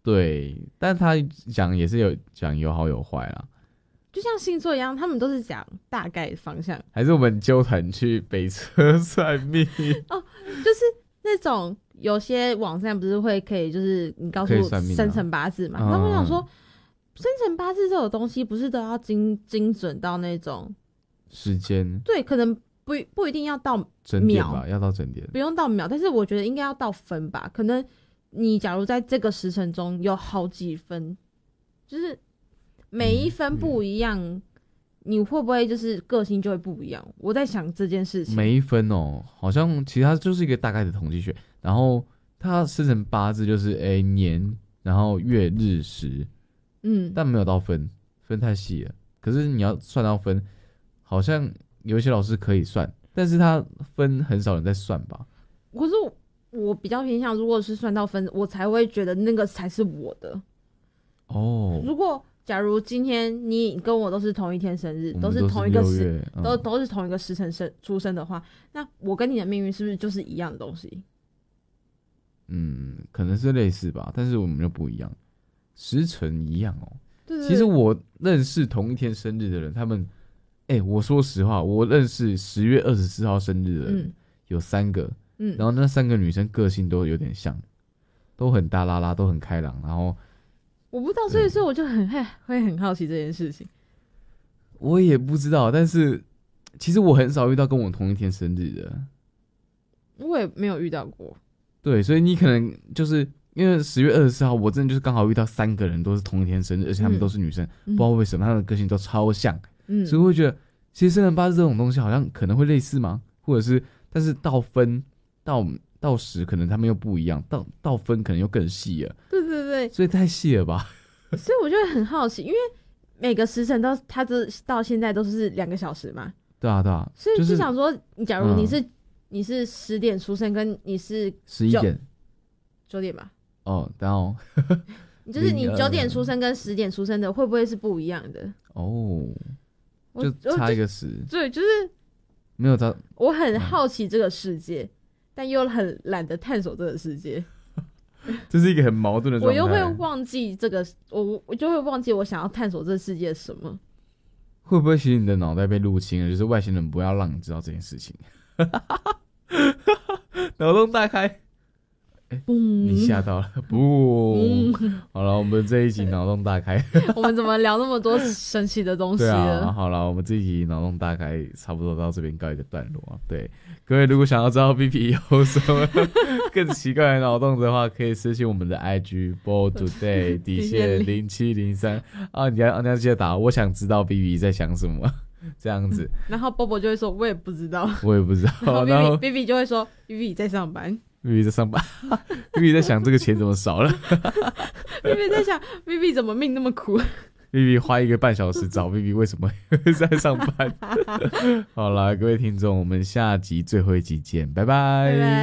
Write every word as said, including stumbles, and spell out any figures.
对，但他讲也是有讲有好有坏啦， 就像星座一样，他们都是讲大概方向。 还是我们纠团去北车算命哦，就是那种有些网站不是会可以，就是你告诉我生辰八字嘛，那、啊、我想说，生辰八字这种东西不是都要精精准到那种时间？对， 可能不不一定要到整点吧，要到整点， 不用到秒，但是我觉得应该要到分吧。可能你假如在这个时辰中有好几分，就是每一分不一样。嗯，你会不会就是个性就会不一样？我在想这件事情。 每一分哦，好像其实它就是一个大概的统计学，然后它生成八字就是哎、欸、年，然后月日时，嗯，但没有到分，分太细了。可是你要算到分，好像有一些老师可以算，但是他分很少人在算吧。 可是我比较偏向，如果是算到分，我才会觉得那个才是我的。哦，如果。假如今天你跟我都是同一天生日，都是同一个时，嗯、都都是同一个时辰生出生的话，那我跟你的命运是不是就是一样的东西？ 嗯，可能是类似吧，但是我们又不一样，时辰一样哦。 对对对， 其实我认识同一天生日的人，他们，哎、欸，我说实话，我认识十月二十四号生日的人、嗯、有三个，嗯，然后那三个女生个性都有点像，都很大拉拉，都很开朗，然后。 我不知道，所以说我就很会很好奇这件事情。 我也不知道，但是其实我很少遇到跟我同一天生日的。 我也没有遇到过。 对，所以你可能就是因为十月二十四号，我真的就是刚好遇到三个人都是同一天生日，而且他们都是女生，嗯、不知道为什么他们的个性都超像，嗯，所以我会觉得其实生辰八字这种东西好像可能会类似吗？或者是，但是到分到。到时可能他们又不一样，到到分可能又更细了。 对对对， 所以太细了吧？ 所以我就很好奇，因为每个时辰都，它这到现在都是两个小时嘛。 对啊对啊， 所以就想说，你假如你是、嗯、你是十点出生，跟你是十一点九点吧？ 哦，然后就是你九点出生跟十点出生的，会不会是不一样的？ 哦，就差一个十。 对，就是没有差。 我很好奇这个世界。嗯，但又很懒得探索这个世界， 这是一个很矛盾的状态。 我又会忘记这个，我我就会忘记我想要探索这个世界什么。 会不会其实你的脑袋被入侵了？就是外星人不要让你知道这件事情。脑洞大开。欸、你吓到了，不、嗯，好了，我们这一集脑洞大开。 我们怎么聊那么多神奇的东西了？ 对啊，好了，我们这一集脑洞大开差不多到这边告一个段落啊。对，各位如果想要知道 B B 有什么更奇怪的脑洞的话，可以私信我们的 I G ball today 底线零七零三啊，你要你要记得打，我想知道 B B 在想什么。这样子， 然后 Bobo 就会说，我也不知道， 我也不知道。 然后 B B 就会说 ，B B 在上班。 B B 在上班 ，B B 在想这个钱怎么少了。 B B 在想 B B 怎么命那么苦。 B B 花一个半小时找 B B 为什么在上班。好啦，各位听众，我们下集最后一集见，拜拜。拜拜。